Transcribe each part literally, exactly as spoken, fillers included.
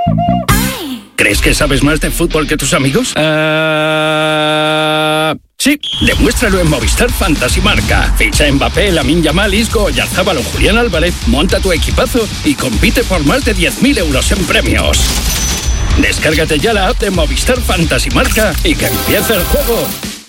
¿Crees que sabes más de fútbol que tus amigos? Uh... Sí, demuéstralo en Movistar Fantasy Marca. Ficha Mbappé, Lamine Yamal, Isco, Oyarzabal o Julián Álvarez, monta tu equipazo y compite por más de diez mil euros en premios. Descárgate ya la app de Movistar Fantasy Marca y que empiece el juego.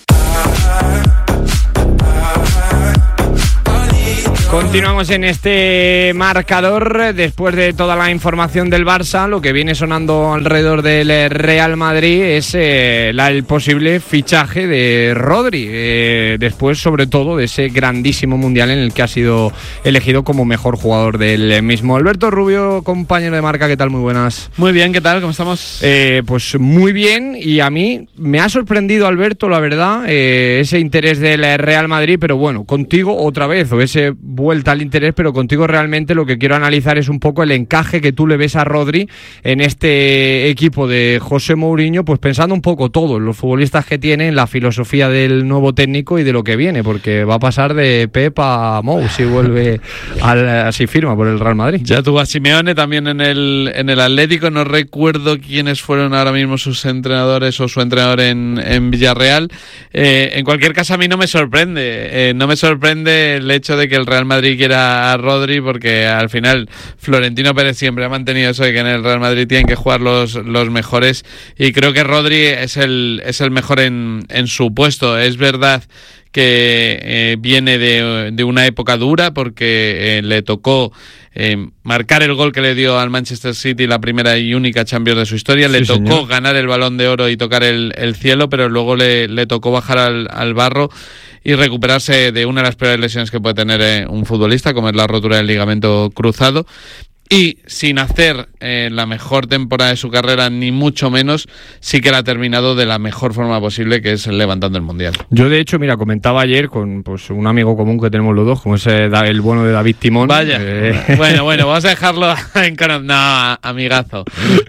Continuamos en este marcador después de toda la información del Barça. Lo que viene sonando alrededor del Real Madrid es eh, la, el posible fichaje de Rodri, eh, después sobre todo de ese grandísimo mundial en el que ha sido elegido como mejor jugador del mismo. Alberto Rubio, compañero de marca, ¿qué tal? Muy buenas. Muy bien, ¿qué tal? ¿Cómo estamos? Eh, pues muy bien, y a mí me ha sorprendido, Alberto, la verdad, eh, ese interés del Real Madrid, pero bueno, contigo otra vez, o ese vuelta al interés, pero contigo realmente lo que quiero analizar es un poco el encaje que tú le ves a Rodri en este equipo de José Mourinho, pues pensando un poco todos los futbolistas que tiene, en la filosofía del nuevo técnico y de lo que viene, porque va a pasar de Pep a Mou si vuelve al, si firma por el Real Madrid. Ya tuvo a Simeone también en el en el Atlético, no recuerdo quiénes fueron ahora mismo sus entrenadores o su entrenador en, en Villarreal. Eh, en cualquier caso, a mí no me sorprende, eh, no me sorprende el hecho de que el Real Madrid quiera a Rodri, porque al final Florentino Pérez siempre ha mantenido eso de que en el Real Madrid tienen que jugar los, los mejores, y creo que Rodri es el, es el mejor en, en su puesto. Es verdad que eh, viene de, de una época dura, porque eh, le tocó eh, marcar el gol que le dio al Manchester City, la primera y única Champions de su historia. Le sí, tocó señor. ganar el Balón de Oro y tocar el, el cielo, pero luego le, le tocó bajar al, al barro y recuperarse de una de las peores lesiones que puede tener eh, un futbolista, como es la rotura del ligamento cruzado. Y sin hacer eh, la mejor temporada de su carrera, ni mucho menos, sí que la ha terminado de la mejor forma posible, que es levantando el Mundial. Yo, de hecho, mira, comentaba ayer con pues un amigo común que tenemos los dos, como es eh, el bueno de David Timón. Vaya, eh... bueno, bueno, vamos a dejarlo en canal. No, amigazo.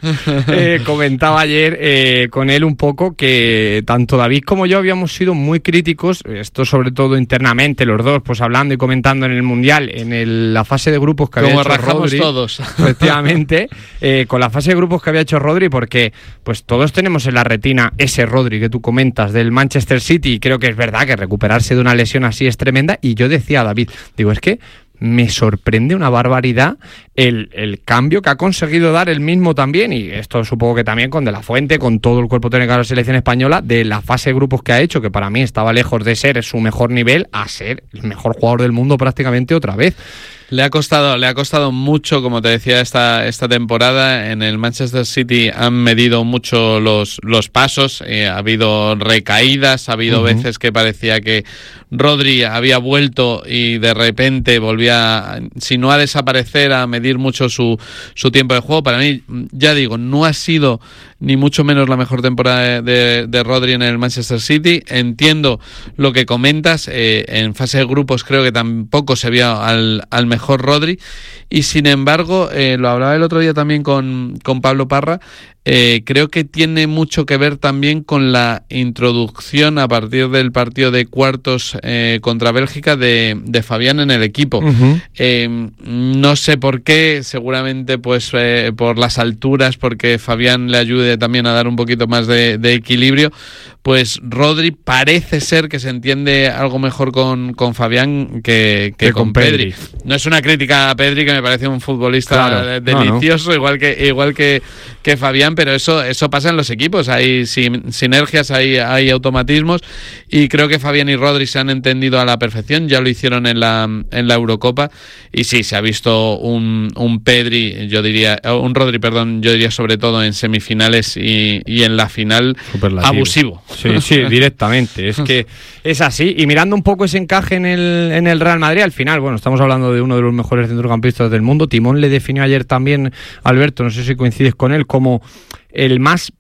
eh, comentaba ayer eh, con él un poco que tanto David como yo habíamos sido muy críticos, esto sobre todo internamente, los dos, pues hablando y comentando en el Mundial, en el, la fase de grupos que como había hecho rajamos Rodri. Todos. Efectivamente, eh, con la fase de grupos que había hecho Rodri, porque pues todos tenemos en la retina ese Rodri que tú comentas del Manchester City, y creo que es verdad que recuperarse de una lesión así es tremenda. Y yo decía a David, digo, es que me sorprende una barbaridad el, el cambio que ha conseguido dar él mismo también, y esto supongo que también con De La Fuente, con todo el cuerpo técnico de la selección española, de la fase de grupos que ha hecho, que para mí estaba lejos de ser su mejor nivel, a ser el mejor jugador del mundo prácticamente otra vez. Le ha costado, le ha costado mucho, como te decía, esta, esta temporada. En el Manchester City han medido mucho los, los pasos, eh, ha habido recaídas, ha habido uh-huh. veces que parecía que Rodri había vuelto y de repente volvía, si no a desaparecer, a medir mucho su, su tiempo de juego. Para mí, ya digo, no ha sido ni mucho menos la mejor temporada de, de Rodri en el Manchester City. Entiendo lo que comentas, eh, en fase de grupos creo que tampoco se vio al, al mejor Rodri, y sin embargo, eh, lo hablaba el otro día también con, con Pablo Parra, eh, creo que tiene mucho que ver también con la introducción a partir del partido de cuartos eh, contra Bélgica de, de Fabián en el equipo. Uh-huh. Eh, no sé por qué, seguramente pues eh, por las alturas, porque Fabián le ayude también a dar un poquito más de, de equilibrio, pues Rodri parece ser que se entiende algo mejor con, con Fabián que, que, que con, con Pedri. Pedri. No es una crítica a Pedri, que me parece un futbolista claro, delicioso, no, no. igual que igual que, que Fabián, pero eso eso pasa en los equipos, hay sin, sinergias, hay, hay automatismos, y creo que Fabián y Rodri se han entendido a la perfección, ya lo hicieron en la en la Eurocopa, y sí, se ha visto un, un Pedri, yo diría, un Rodri, perdón, yo diría sobre todo en semifinales y, y en la final, abusivo. Sí, sí, directamente, es que es así. Y mirando un poco ese encaje en el, en el Real Madrid, al final, bueno, estamos hablando de uno de los mejores centrocampistas del mundo. Timón le definió ayer también, Alberto, no sé si coincides con él, como el más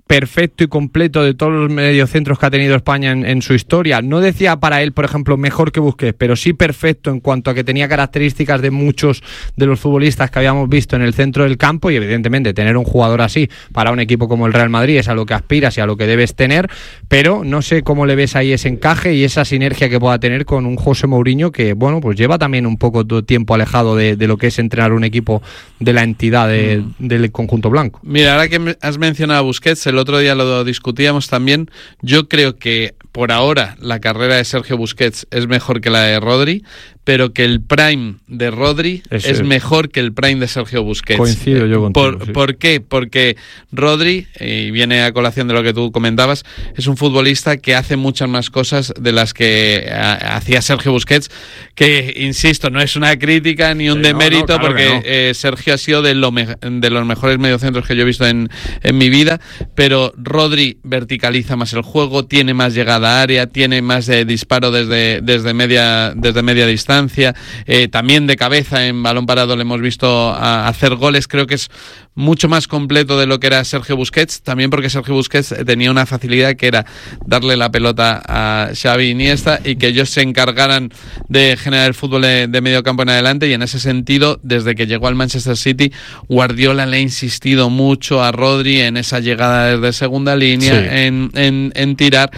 perfecto y completo de todos los mediocentros que ha tenido España en, en su historia. No decía para él, por ejemplo, mejor que Busquets, pero sí perfecto en cuanto a que tenía características de muchos de los futbolistas que habíamos visto en el centro del campo, y evidentemente tener un jugador así para un equipo como el Real Madrid es a lo que aspiras y a lo que debes tener, pero no sé cómo le ves ahí ese encaje y esa sinergia que pueda tener con un José Mourinho que, bueno, pues lleva también un poco de tiempo alejado de, de lo que es entrenar un equipo de la entidad de, mm. del conjunto blanco. Mira, ahora que has mencionado a Busquets, el otro día lo discutíamos también. Yo creo que por ahora la carrera de Sergio Busquets es mejor que la de Rodri, pero que el prime de Rodri es, es mejor que el prime de Sergio Busquets. Coincido yo contigo. ¿Por, sí. ¿por qué? Porque Rodri, y viene a colación de lo que tú comentabas, es un futbolista que hace muchas más cosas de las que a, hacía Sergio Busquets, que, insisto, no es una crítica ni un sí, demérito, no, no, claro porque no. eh, Sergio ha sido de, lo me, de los mejores mediocentros que yo he visto en, en mi vida, pero Rodri verticaliza más el juego, tiene más llegada a área, tiene más de disparo desde, desde, media, desde media distancia, eh, también de cabeza en balón parado le hemos visto a, a hacer goles. Creo que es mucho más completo de lo que era Sergio Busquets, también porque Sergio Busquets tenía una facilidad que era darle la pelota a Xavi Iniesta y que ellos se encargaran de generar el fútbol de, de medio campo en adelante, y en ese sentido, desde que llegó al Manchester City, Guardiola le ha insistido mucho a Rodri en esa llegada desde segunda línea, sí. en, en, en tirar.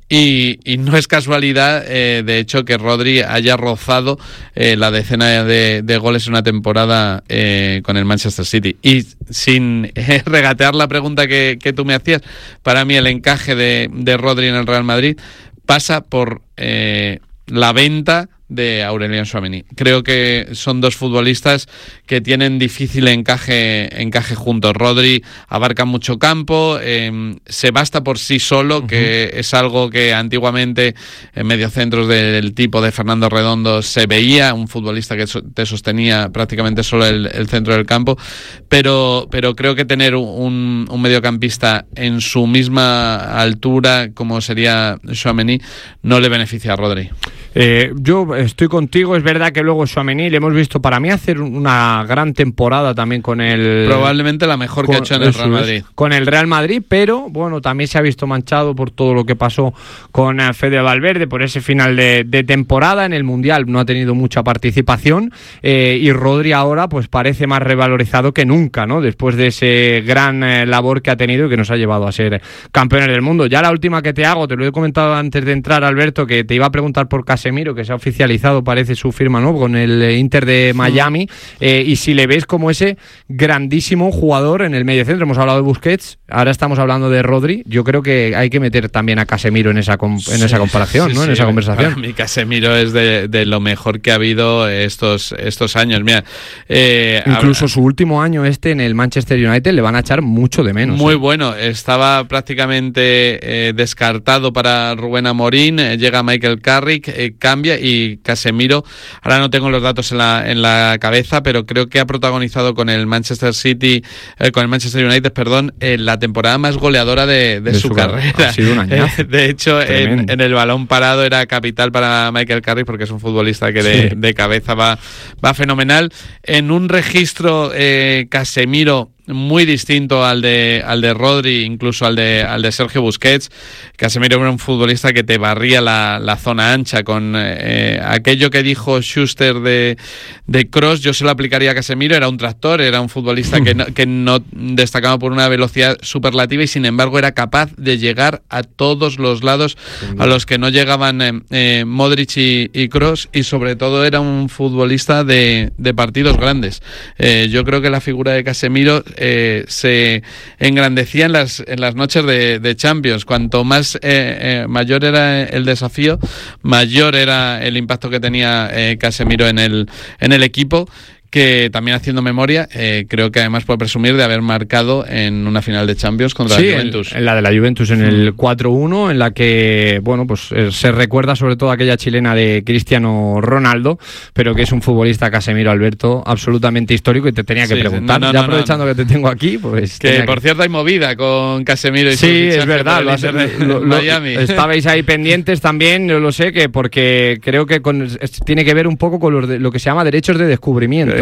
Y, y no es casualidad, eh, de hecho, que Rodri haya rozado eh, la decena de, de goles en una temporada eh, con el Manchester City. Y sin eh, regatear la pregunta que, que tú me hacías, para mí el encaje de, de Rodri en el Real Madrid pasa por eh, la venta de Aurélien Tchouaméni. Creo que son dos futbolistas que tienen difícil encaje encaje juntos. Rodri abarca mucho campo, eh, se basta por sí solo, uh-huh. que es algo que antiguamente en mediocentros del tipo de Fernando Redondo se veía, un futbolista que te sostenía prácticamente solo el, el centro del campo, pero, pero creo que tener un, un mediocampista en su misma altura como sería Tchouaméni no le beneficia a Rodri. Eh, yo estoy contigo, es verdad que luego Tchouaméni le hemos visto para mí hacer una gran temporada también con el... Probablemente la mejor con, que ha hecho en el Real Madrid. Es, con el Real Madrid, pero bueno, también se ha visto manchado por todo lo que pasó con Fede Valverde, por ese final de, de temporada. En el Mundial no ha tenido mucha participación, eh, y Rodri ahora pues parece más revalorizado que nunca, ¿no? Después de ese gran eh, labor que ha tenido y que nos ha llevado a ser campeones del mundo. Ya la última que te hago, te lo he comentado antes de entrar, Alberto, que te iba a preguntar por Casemiro, que se ha oficializado, parece, su firma, ¿no?, con el Inter de Miami, eh, y si le ves como ese grandísimo jugador en el mediocentro. Hemos hablado de Busquets, ahora estamos hablando de Rodri. Yo creo que hay que meter también a Casemiro en esa en sí, esa comparación, sí, ¿no? Sí, en esa conversación. Para mí Casemiro es de, de lo mejor que ha habido estos estos años. Mira, eh, incluso habla... su último año este en el Manchester United le van a echar mucho de menos. Muy ¿eh? bueno, estaba prácticamente eh, descartado para Rubén Amorín, eh, llega Michael Carrick, eh, cambia, y Casemiro, ahora no tengo los datos en la en la cabeza, pero creo que ha protagonizado con el Manchester City, eh, con el Manchester United, perdón, eh, la temporada más goleadora de, de, de su, su carrera. Ha sido un añazo. Eh, de hecho, en, en el balón parado era capital para Michael Carrick, porque es un futbolista que de, sí. de cabeza va, va fenomenal. En un registro, eh, Casemiro muy distinto al de al de Rodri, incluso al de al de Sergio Busquets. Casemiro era un futbolista que te barría la, la zona ancha con eh, aquello que dijo Schuster de de Kroos. Yo se lo aplicaría a Casemiro. Era un tractor, era un futbolista que no, que no destacaba por una velocidad superlativa, y sin embargo era capaz de llegar a todos los lados a los que no llegaban eh, eh, Modric y, y Kroos, y sobre todo era un futbolista de, de partidos grandes. Eh, yo creo que la figura de Casemiro Eh, se engrandecía en las en las noches de, de Champions. Cuanto más eh, eh, mayor era el desafío, mayor era el impacto que tenía eh, Casemiro en el en el equipo, que también, haciendo memoria, eh, creo que además puede presumir de haber marcado en una final de Champions contra sí, la Juventus. En, en la de la Juventus, en el cuatro uno, en la que, bueno, pues eh, se recuerda sobre todo aquella chilena de Cristiano Ronaldo, pero que es un futbolista, Casemiro, Alberto, absolutamente histórico, y te tenía que sí, preguntar. No, no, ya no, aprovechando no, no. que te tengo aquí, pues... Que, por que... cierto, hay movida con Casemiro y sí, es verdad, lo, hace, lo, lo, Miami. Estabais ahí pendientes también, yo lo sé, que porque creo que con, es, tiene que ver un poco con los de, lo que se llama derechos de descubrimiento.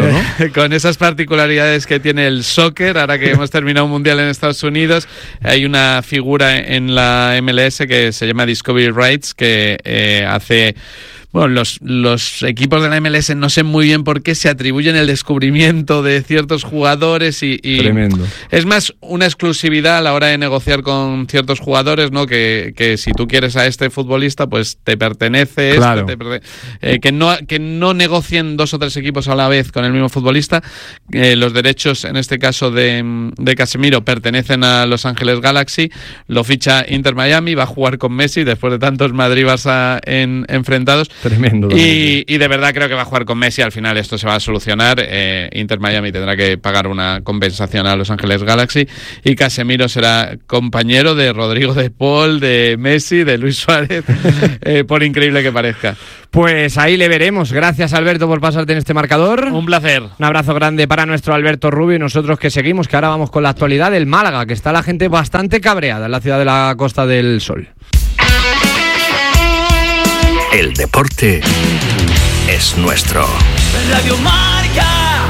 mundo, ¿no? Con esas particularidades que tiene el soccer, ahora que hemos terminado un mundial en Estados Unidos, hay una figura en la M L S que se llama Discovery Rights, que eh, hace... Bueno, los, los equipos de la M L S no sé muy bien por qué se atribuyen el descubrimiento de ciertos jugadores y, y Tremendo. Es más una exclusividad a la hora de negociar con ciertos jugadores, ¿no? Que, que si tú quieres a este futbolista, pues te pertenece, claro. este, te pertenece eh, que no que no negocien dos o tres equipos a la vez con el mismo futbolista. Eh, los derechos, en este caso de, de Casemiro, pertenecen a Los Ángeles Galaxy, lo ficha Inter Miami, va a jugar con Messi después de tantos Madrid-Barça en, enfrentados. Tremendo. Y, y de verdad creo que va a jugar con Messi. Al final esto se va a solucionar. Eh, Inter Miami tendrá que pagar una compensación a Los Ángeles Galaxy y Casemiro será compañero de Rodrigo de Paul, de Messi, de Luis Suárez, eh, por increíble que parezca. Pues ahí le veremos. Gracias, Alberto, por pasarte en este marcador. Un placer. Un abrazo grande para nuestro Alberto Rubio y nosotros que seguimos, que ahora vamos con la actualidad del Málaga, que está la gente bastante cabreada en la ciudad de la Costa del Sol. El deporte es nuestro. Radio Marca.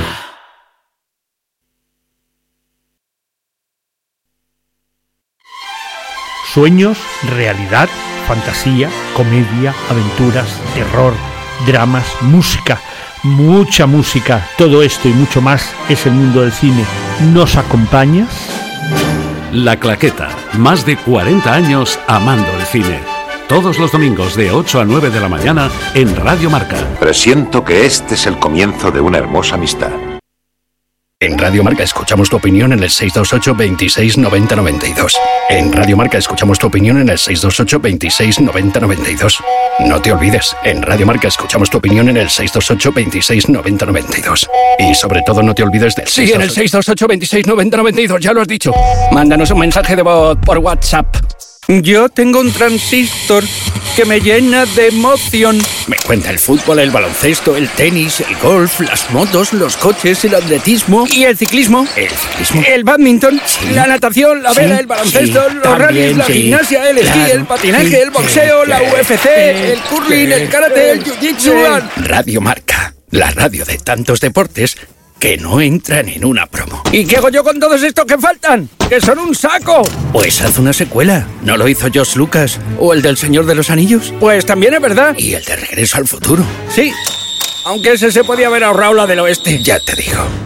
Sueños, realidad, fantasía, comedia, aventuras, terror, dramas, música, mucha música. Todo esto y mucho más es el mundo del cine. ¿Nos acompañas? La Claqueta, más de cuarenta años amando el cine. Todos los domingos de ocho a nueve de la mañana en Radio Marca. Presiento que este es el comienzo de una hermosa amistad. En Radio Marca escuchamos tu opinión en el seis dos ocho, veintiséis, noventa, noventa y dos. En Radio Marca escuchamos tu opinión en el seis dos ocho, veintiséis, noventa, noventa y dos. No te olvides, en Radio Marca escuchamos tu opinión en el seis dos ocho, veintiséis, noventa, noventa y dos. Y sobre todo no te olvides del Sí, en el seis dos ocho, veintiséis, noventa, noventa y dos, ya lo has dicho. Mándanos un mensaje de voz por WhatsApp. Yo tengo un transistor que me llena de emoción. Me cuenta el fútbol, el baloncesto, el tenis, el golf, las motos, los coches, el atletismo. ¿Y el ciclismo? El ciclismo. El badminton, Sí. la natación, la Sí, vela, el baloncesto, sí, los también, rallies, la sí, gimnasia, el esquí, claro, el patinaje, sí, el boxeo, sí, la sí, U F C, sí, el curling, sí, el karate, el sí, jiu-jitsu. Radio Marca, la radio de tantos deportes que no entran en una promo. ¿Y qué hago yo con todos estos que faltan? ¡Que son un saco! Pues haz una secuela. ¿No lo hizo George Lucas? ¿O el del Señor de los Anillos? Pues también es verdad. ¿Y el de Regreso al Futuro? Sí, aunque ese se podía haber ahorrado la del oeste. Ya te digo.